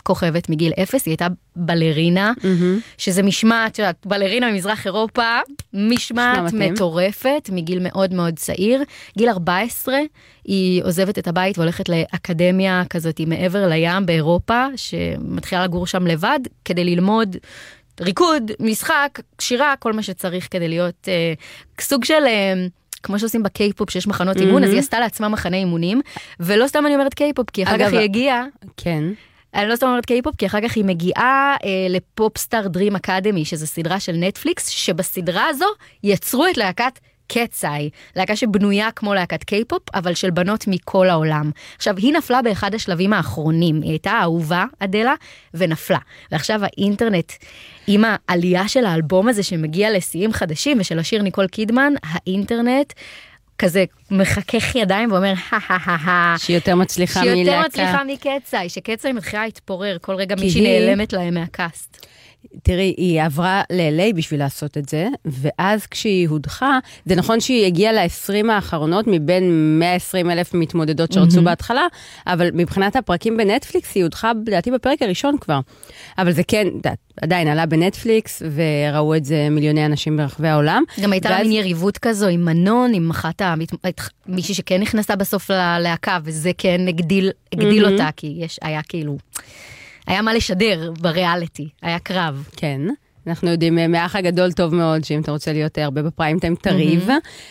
כוכבת מגיל 0, היא הייתה בלרינה, שזה משמעת, בלרינה ממזרח אירופה, משמעת מטורפת, מגיל מאוד מאוד צעיר, גיל 14, היא עוזבת את הבית והולכת לאקדמיה כזאת מעבר לים באירופה, שמתחילה לגור שם לבד, כדי ללמוד ריקוד, משחק, שירה, כל מה שצריך כדי להיות סוג של... כמו שעושים בקיי-פופ שיש מחנות אימון, אז היא עשתה לעצמה מחנה אימונים, ולא סתם אני אומרת קיי-פופ, כי אחר כך היא הגיעה... כן. אני לא סתם אומרת קיי-פופ, כי אחר כך היא מגיעה לפופסטאר דרים אקדמי, שזו סדרה של נטפליקס, שבסדרה הזו יצרו את להקת קצאי, להקה שבנויה כמו להקת קיי-פופ, אבל של בנות מכל העולם. עכשיו, היא נפלה באחד השלבים האחרונים, היא הייתה אהובה, אדלה, ונפלה. ועכשיו האינטרנט, עם העלייה של האלבום הזה שמגיע לשיאים חדשים, ושל השיר ניקול קידמן, האינטרנט כזה מחכך ידיים ואומר, שהיא יותר מצליחה מלהקה. שהיא יותר מצליחה מקצאי, שקצאי מתחילה להתפורר, כל רגע מישהי נעלמת להם מהקאסט. תראי, היא עברה ל-LA בשביל לעשות את זה, ואז כשהיא הודחה, זה נכון שהיא הגיעה ל-20 האחרונות, מבין 120,000 מתמודדות שרצו בהתחלה, אבל מבחינת הפרקים בנטפליקס, היא הודחה, לדעתי, בפרק הראשון כבר. אבל זה כן, עדיין עלה בנטפליקס, וראו את זה מיליוני אנשים ברחבי העולם. גם הייתה לה מין יריבות כזו עם מנון, עם מישהי שכן נכנסה בסוף ללהקה, וזה כן הגדיל אותה, כי היה כאילו... היה מה לשדר בריאליטי, היה קרב. כן, אנחנו יודעים מאח הגדול טוב מאוד, שאם אתה רוצה להיות הרבה בפריים טיים תריב,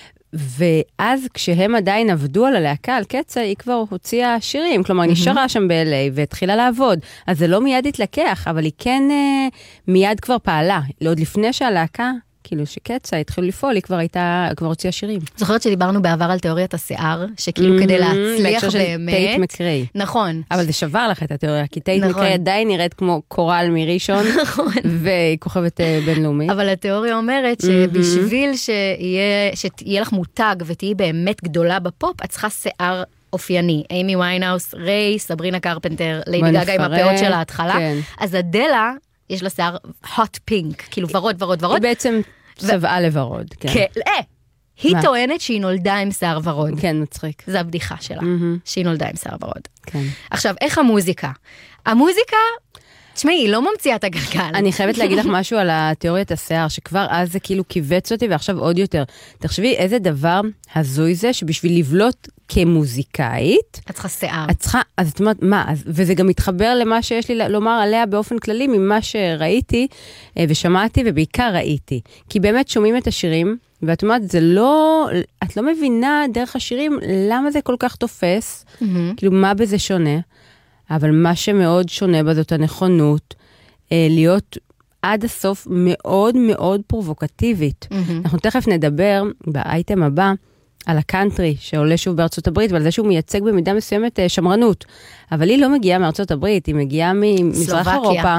ואז כשהם עדיין עבדו על הלהקה, על קצה, היא כבר הוציאה שירים, כלומר נשארה שם ב-LA והתחילה לעבוד, אז זה לא מיד התלקח, אבל היא כן מיד כבר פעלה, עוד לפני שהלהקה, כאילו שקצה התחילו לפעול, היא כבר הוציאה שירים. זוכרת שדיברנו בעבר על תיאוריית השיער, שכאילו כדי להצליח באמת. טייט מקריי. נכון. אבל זה שבר לך את התיאוריה, כי טייט מקריי עדיין נראית כמו קורל מראשון, והיא כוכבת בינלאומית. אבל התיאוריה אומרת שבשביל שיהיה לך מותג, ותהי באמת גדולה בפופ, את צריכה שיער אופייני. אימי ויינהאוס, ריי, סברינה קרפנטר, ליידי גגה עם הפאות של ההתחלה. אז אדלה, יש לה שיער hot pink, כאילו ורוד, ורוד, ורוד. היא בעצם צבעה לוורוד, כן. היא טוענת שהיא נולדה עם שיער ורוד. כן, מצחיק. זו הבדיחה שלה, שהיא נולדה עם שיער ורוד. כן. עכשיו, איך המוזיקה? המוזיקה, תשמעי, היא לא ממציאה את הגלגל. אני חייבת להגיד לך משהו על התיאוריית השיער, שכבר אז זה כאילו קיבץ אותי, ועכשיו עוד יותר. תחשבי איזה דבר הזוי זה, שבשביל לבלוט כמוזיקאית, את צריכה שיער. אז את אומרת, מה? וזה גם מתחבר למה שיש לי לומר עליה באופן כללי, ממה שראיתי ושמעתי, ובעיקר ראיתי. כי באמת שומעים את השירים, ואת אומרת, זה לא, את לא מבינה דרך השירים, למה זה כל כך תופס, כאילו מה בזה שונה, אבל מה שמאוד שונה בזאת הנכונות, להיות עד הסוף מאוד מאוד פרובוקטיבית. אנחנו תכף נדבר באייטם הבא, על הקאנטרי שעולה שוב בארצות הברית, ועל זה שהוא מייצג במידה מסוימת שמרנות. אבל היא לא מגיעה מארצות הברית, היא מגיעה ממזרח אירופה,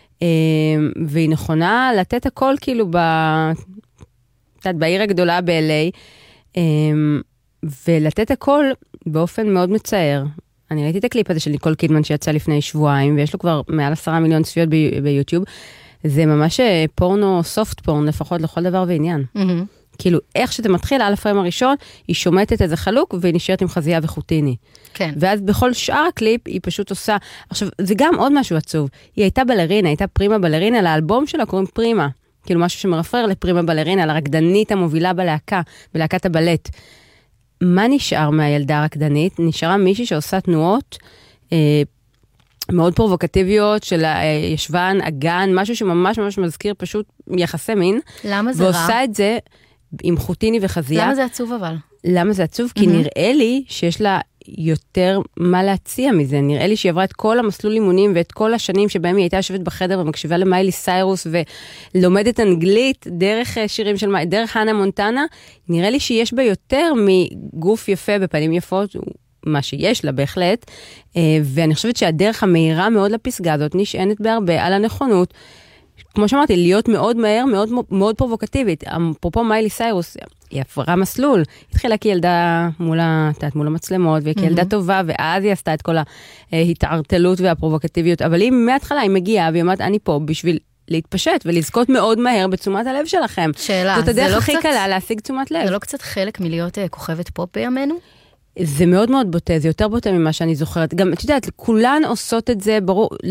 והיא נכונה לתת הכל כאילו בעיר הגדולה ב-LA, ולתת הכל באופן מאוד מצער. אני ראיתי את הקליפ הזה של ניקול קידמן שיצא לפני שבועיים, ויש לו כבר מעל 10 מיליון צפיות ביוטיוב. זה ממש פורנו, סופט פורן, לפחות לכל דבר ועניין. כאילו, איך שזה מתחיל, על הפריים הראשון, היא שומטת איזה חלוק, והיא נשארת עם חזייה וחוטיני. כן. ואז בכל שאר הקליפ, היא פשוט עושה... עכשיו, זה גם עוד משהו עצוב. היא הייתה בלרינה, הייתה פרימה בלרינה, לאלבום שלה קוראים פרימה. כאילו, משהו שמרפרר לפרימה בלרינה, לרקדנית המובילה בלהקה, בלהקת הבלט. מה נשאר מהילדה הרקדנית? נשארה מישהי שעושה תנועות מאוד פרובוקטיביות של ישבן, אגן, משהו שממש ממש מזכיר פשוט יחסי מין. למה זה רע? ועושה את זה עם חוטיני וחזייה. למה זה עצוב אבל? למה זה עצוב? כי נראה לי שיש לה יותר מה להציע מזה. נראה לי שהיא עברה את כל המסלול אימונים ואת כל השנים שבהם היא הייתה יושבת בחדר ומקשיבה למיילי סיירוס ולומדת אנגלית דרך שירים של דרך הנה מונטנה. נראה לי שיש בה יותר מגוף יפה בפנים יפות, מה שיש לה בהחלט, ואני חושבת שהדרך המהירה מאוד לפסגה הזאת נשענת בהרבה על הנכונות, כמו שאמרתי, להיות מאוד מהר, מאוד, מאוד פרובוקטיבית. אפרופו מיילי סיירוס, היא עברה מסלול, התחילה כילדה מול המצלמות, וכילדה טובה, ואז היא עשתה את כל ההתערטלות והפרובוקטיביות, אבל היא מההתחלה, היא מגיעה, והיא אומרת, אני פה בשביל להתפשט ולזכות מאוד מהר בתשומת הלב שלכם. שאלה, זאת הדרך הכי קלה להשיג תשומת לב. זה לא קצת חלק מלהיות כוכבת פופ בימינו? זה מאוד מאוד בוטה, זה יותר בוטה ממה שאני זוכרת. גם, את יודעת, כולן עושות את זה, ברור,